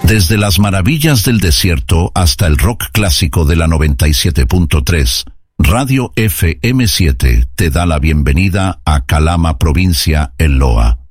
Desde las maravillas del desierto hasta el rock clásico de la 97.3, Radio FM7 te da la bienvenida a Calama, provincia El Loa.